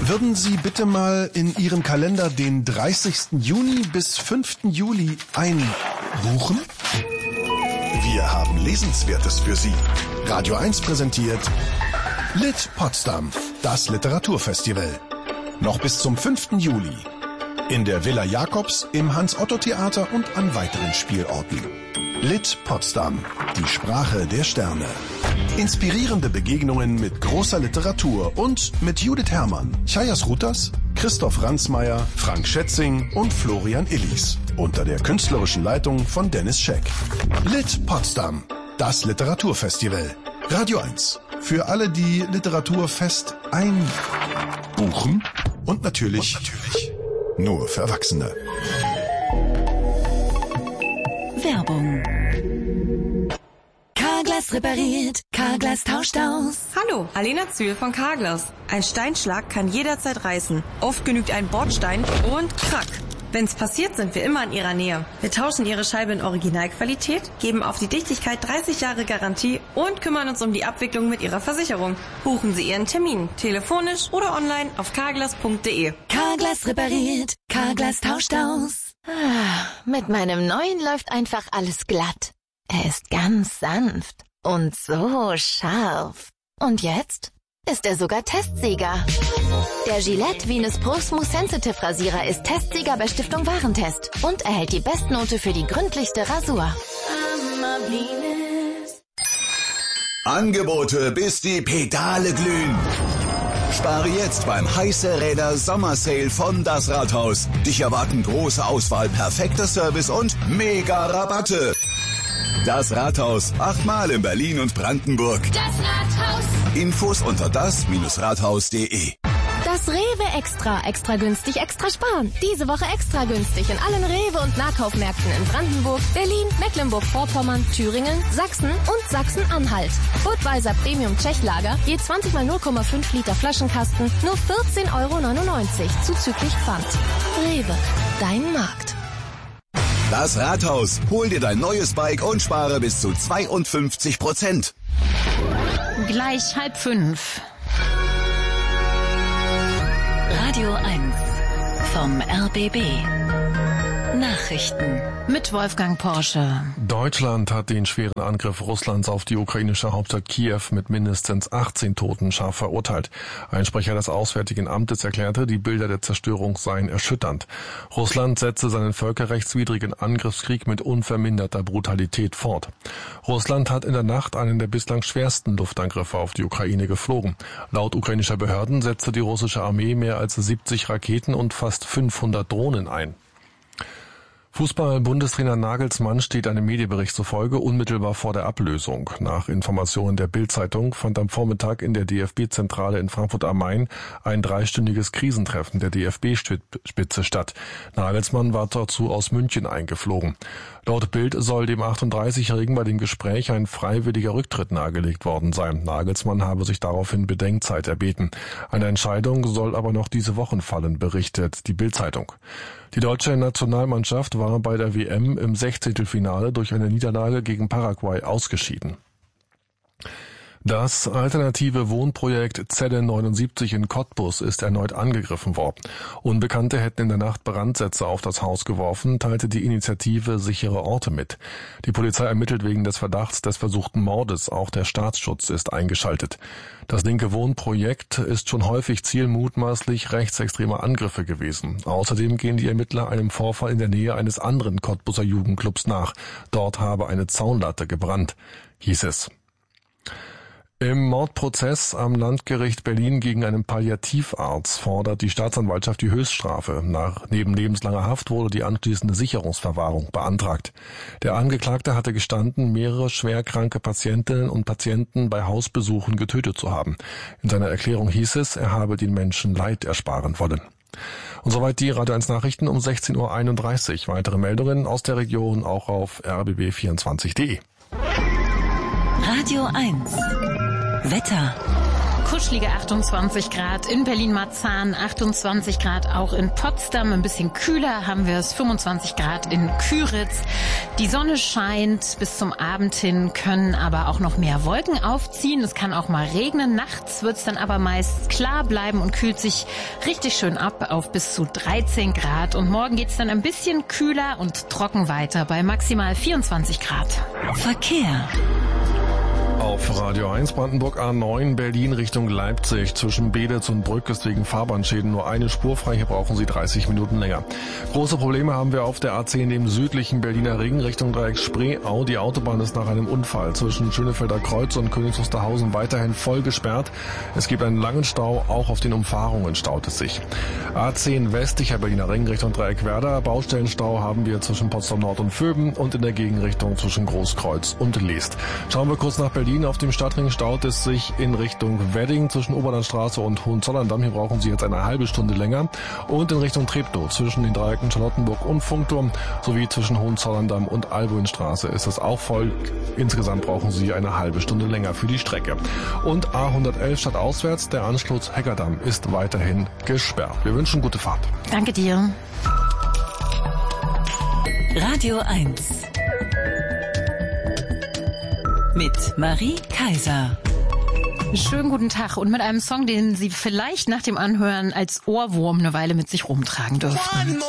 Würden Sie bitte mal in Ihren Kalender den 30. Juni bis 5. Juli einbuchen? Wir haben Lesenswertes für Sie. Radio 1 präsentiert Lit Potsdam, das Literaturfestival. Noch bis zum 5. Juli. In der Villa Jakobs, im Hans-Otto-Theater und an weiteren Spielorten. Lit Potsdam, die Sprache der Sterne. Inspirierende Begegnungen mit großer Literatur und mit Judith Herrmann, Chayas Rutas, Christoph Ransmayr, Frank Schätzing und Florian Illis. Unter der künstlerischen Leitung von Dennis Scheck. Lit Potsdam, das Literaturfestival. Radio 1. Für alle, die Literaturfest einbuchen. Und natürlich nur für Erwachsene. Werbung. Carglass repariert, Carglass tauscht aus. Hallo, Alena Zühl von Carglass. Ein Steinschlag kann jederzeit reißen. Oft genügt ein Bordstein und krack. Wenn's passiert, sind wir immer in Ihrer Nähe. Wir tauschen Ihre Scheibe in Originalqualität, geben auf die Dichtigkeit 30 Jahre Garantie und kümmern uns um die Abwicklung mit Ihrer Versicherung. Buchen Sie Ihren Termin, telefonisch oder online auf carglass.de. Carglass repariert, Carglass tauscht aus. Mit meinem neuen läuft einfach alles glatt. Er ist ganz sanft und so scharf. Und jetzt ist er sogar Testsieger. Der Gillette Venus Pro Smooth Sensitive Rasierer ist Testsieger bei Stiftung Warentest und erhält die Bestnote für die gründlichste Rasur. Angebote, bis die Pedale glühen. Spare jetzt beim Heiße Räder Sommersale von Das Rathaus. Dich erwarten große Auswahl, perfekter Service und mega Rabatte. Das Rathaus, 8-mal in Berlin und Brandenburg. Das Rathaus. Infos unter das-rathaus.de. Das Rewe Extra. Extra günstig, extra sparen. Diese Woche extra günstig in allen Rewe- und Nahkaufmärkten in Brandenburg, Berlin, Mecklenburg-Vorpommern, Thüringen, Sachsen und Sachsen-Anhalt. Budweiser Premium Tschechlager, je 20 mal 0,5 Liter Flaschenkasten, nur 14,99 € zuzüglich Pfand. Rewe, dein Markt. Das Rathaus. Hol dir dein neues Bike und spare bis zu 52%. Gleich 4:30. Radio 1 vom RBB. Nachrichten Mit Wolfgang Porsche. Deutschland hat den schweren Angriff Russlands auf die ukrainische Hauptstadt Kiew mit mindestens 18 Toten scharf verurteilt. Ein Sprecher des Auswärtigen Amtes erklärte, die Bilder der Zerstörung seien erschütternd. Russland setze seinen völkerrechtswidrigen Angriffskrieg mit unverminderter Brutalität fort. Russland hat in der Nacht einen der bislang schwersten Luftangriffe auf die Ukraine geflogen. Laut ukrainischer Behörden setzte die russische Armee mehr als 70 Raketen und fast 500 Drohnen ein. Fußball-Bundestrainer Nagelsmann steht einem Medienbericht zufolge unmittelbar vor der Ablösung. Nach Informationen der Bild-Zeitung fand am Vormittag in der DFB-Zentrale in Frankfurt am Main ein 3-stündiges Krisentreffen der DFB-Spitze statt. Nagelsmann war dazu aus München eingeflogen. Laut Bild soll dem 38-Jährigen bei dem Gespräch ein freiwilliger Rücktritt nahegelegt worden sein. Nagelsmann habe sich daraufhin Bedenkzeit erbeten. Eine Entscheidung soll aber noch diese Woche fallen, berichtet die Bild-Zeitung. Die deutsche Nationalmannschaft war bei der WM im 16. durch eine Niederlage gegen Paraguay ausgeschieden. Das alternative Wohnprojekt Zelle 79 in Cottbus ist erneut angegriffen worden. Unbekannte hätten in der Nacht Brandsätze auf das Haus geworfen, teilte die Initiative Sichere Orte mit. Die Polizei ermittelt wegen des Verdachts des versuchten Mordes. Auch der Staatsschutz ist eingeschaltet. Das linke Wohnprojekt ist schon häufig Ziel mutmaßlich rechtsextremer Angriffe gewesen. Außerdem gehen die Ermittler einem Vorfall in der Nähe eines anderen Cottbuser Jugendclubs nach. Dort habe eine Zaunlatte gebrannt, hieß es. Im Mordprozess am Landgericht Berlin gegen einen Palliativarzt fordert die Staatsanwaltschaft die Höchststrafe. Neben lebenslanger Haft wurde die anschließende Sicherungsverwahrung beantragt. Der Angeklagte hatte gestanden, mehrere schwerkranke Patientinnen und Patienten bei Hausbesuchen getötet zu haben. In seiner Erklärung hieß es, er habe den Menschen Leid ersparen wollen. Und soweit die Radio 1 Nachrichten um 16:31 Uhr. Weitere Meldungen aus der Region auch auf rbb24.de. Radio 1 Wetter. kuschelige 28 Grad. In Berlin-Marzahn 28 Grad. Auch in Potsdam ein bisschen kühler haben wir es. 25 Grad in Küritz. Die Sonne scheint bis zum Abend hin, können aber auch noch mehr Wolken aufziehen. Es kann auch mal regnen. Nachts wird es dann aber meist klar bleiben und kühlt sich richtig schön ab auf bis zu 13 Grad. Und morgen geht es dann ein bisschen kühler und trocken weiter bei maximal 24 Grad. Verkehr. Auf Radio 1 Brandenburg A9 Berlin Richtung Leipzig. Zwischen Beditz und Brück ist wegen Fahrbahnschäden nur eine Spur frei. Hier brauchen Sie 30 Minuten länger. Große Probleme haben wir auf der A10 im südlichen Berliner Ring Richtung Dreieck Spreeau. Die Autobahn ist nach einem Unfall zwischen Schönefelder Kreuz und Königs Wusterhausen weiterhin voll gesperrt. Es gibt einen langen Stau, auch auf den Umfahrungen staut es sich. A10 westlicher Berliner Ring Richtung Dreieck Werder. Baustellenstau haben wir zwischen Potsdam Nord und Vöben und in der Gegenrichtung zwischen Großkreuz und Leest. Schauen wir kurz nach Berlin. Auf dem Stadtring staut es sich in Richtung Wedding zwischen Oberlandstraße und Hohenzollern-Damm. Hier brauchen Sie jetzt eine halbe Stunde länger. Und in Richtung Treptow zwischen den Dreiecken Charlottenburg und Funkturm sowie zwischen Hohenzollern-Damm und Albuinstraße ist es auch voll. Insgesamt brauchen Sie eine halbe Stunde länger für die Strecke. Und A111 stadtauswärts, der Anschluss Heckerdamm ist weiterhin gesperrt. Wir wünschen gute Fahrt. Danke dir. Radio 1 mit Marie Kaiser. Schönen guten Tag und mit einem Song, den Sie vielleicht nach dem Anhören als Ohrwurm eine Weile mit sich rumtragen dürften.